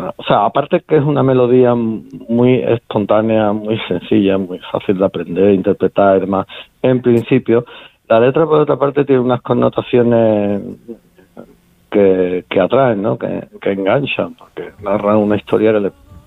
O sea, aparte que es una melodía muy espontánea, muy sencilla, muy fácil de aprender, interpretar y demás, en principio, la letra por otra parte tiene unas connotaciones que atraen, ¿no? Que enganchan, porque narran una historia